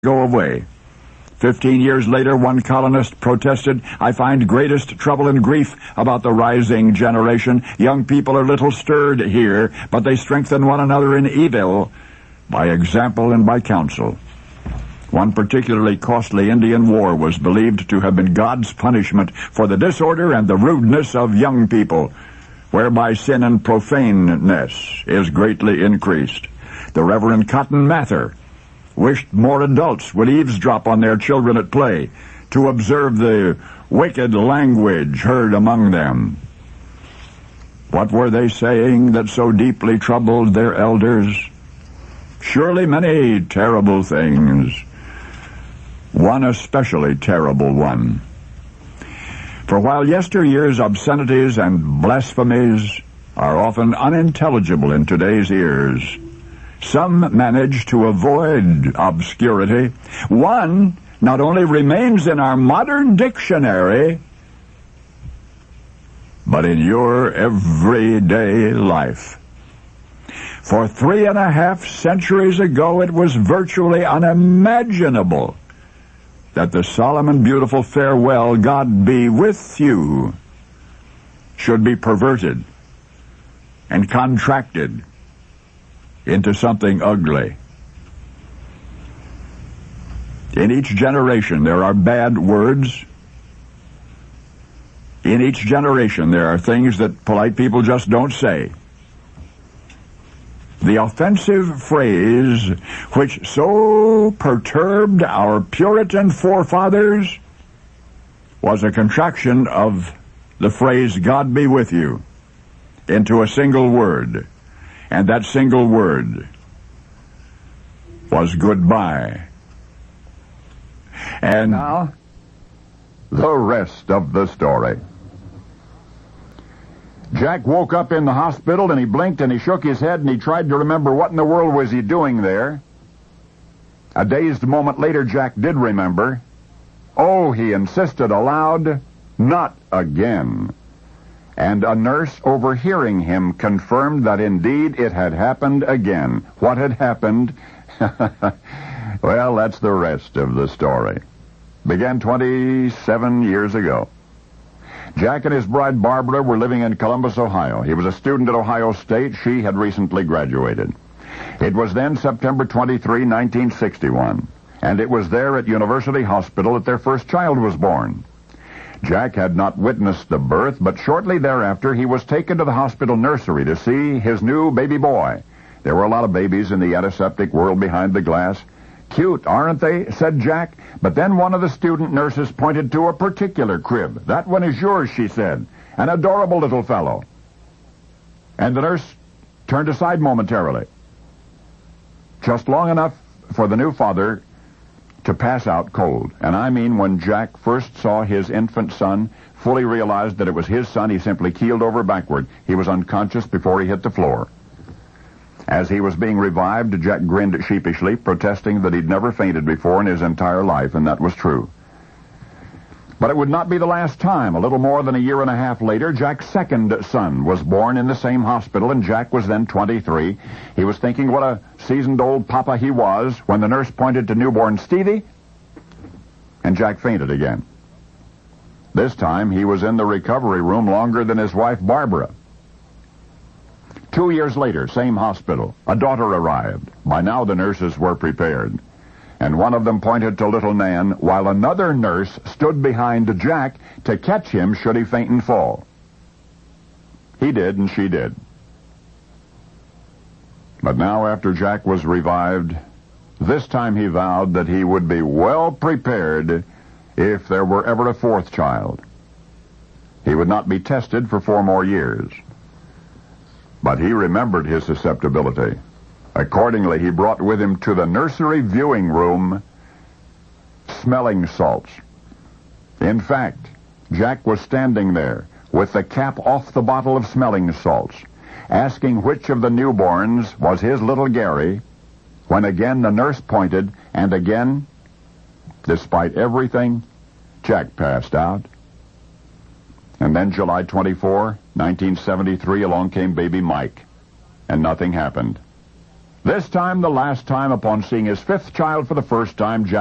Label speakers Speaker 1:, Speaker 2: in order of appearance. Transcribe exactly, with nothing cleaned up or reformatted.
Speaker 1: go away. Fifteen years later, one colonist protested, "I find greatest trouble and grief about the rising generation. Young people are little stirred here, but they strengthen one another in evil by example and by counsel." One particularly costly Indian war was believed to have been God's punishment for the disorder and the rudeness of young people, whereby sin and profaneness is greatly increased. The Reverend Cotton Mather wished more adults would eavesdrop on their children at play to observe the wicked language heard among them. What were they saying that so deeply troubled their elders? Surely many terrible things. One especially terrible one. For while yesteryear's obscenities and blasphemies are often unintelligible in today's ears, some manage to avoid obscurity. One not only remains in our modern dictionary, but in your everyday life. For three and a half centuries ago, it was virtually unimaginable that the solemn and beautiful farewell, "God be with you," should be perverted and contracted into something ugly. In each generation there are bad words. In each generation there are things that polite people just don't say. The offensive phrase which so perturbed our Puritan forefathers was a contraction of the phrase "God be with you" into a single word. And that single word was goodbye. And
Speaker 2: now, the rest of the story. Jack woke up in the hospital, and he blinked and he shook his head and he tried to remember what in the world was he doing there. A dazed moment later, Jack did remember. Oh, he insisted aloud, "Not again." And a nurse overhearing him confirmed that indeed it had happened again. What had happened? Well, that's the rest of the story. Began twenty-seven years ago. Jack and his bride Barbara were living in Columbus, Ohio. He was a student at Ohio State. She had recently graduated. It was then September twenty-third, nineteen sixty-one, and it was there at University Hospital that their first child was born. Jack had not witnessed the birth, but shortly thereafter he was taken to the hospital nursery to see his new baby boy. There were a lot of babies in the antiseptic world behind the glass. "Cute, aren't they?" said Jack. But then one of the student nurses pointed to a particular crib. "That one is yours," she said. "An adorable little fellow." And the nurse turned aside momentarily, just long enough for the new father to pass out cold. And I mean, when Jack first saw his infant son, fully realized that it was his son, he simply keeled over backward. He was unconscious before he hit the floor. As he was being revived, Jack grinned sheepishly, protesting that he'd never fainted before in his entire life, and that was true. But it would not be the last time. A little more than a year and a half later, Jack's second son was born in the same hospital, and Jack was then twenty-three. He was thinking what a seasoned old papa he was when the nurse pointed to newborn Stevie, and Jack fainted again. This time, he was in the recovery room longer than his wife Barbara. Two years later, same hospital, a daughter arrived. By now, the nurses were prepared, and one of them pointed to little Nan, while another nurse stood behind Jack to catch him should he faint and fall. He did, and she did. But now, after Jack was revived, this time he vowed that he would be well prepared if there were ever a fourth child. He would not be tested for four more years. But he remembered his susceptibility. Accordingly, he brought with him to the nursery viewing room smelling salts. In fact, Jack was standing there with the cap off the bottle of smelling salts, asking which of the newborns was his little Gary, when again the nurse pointed, and again, despite everything, Jack passed out. And then July twenty-fourth, nineteen seventy-three, along came baby Mike, and nothing happened. This time, the last time, upon seeing his fifth child for the first time, Jack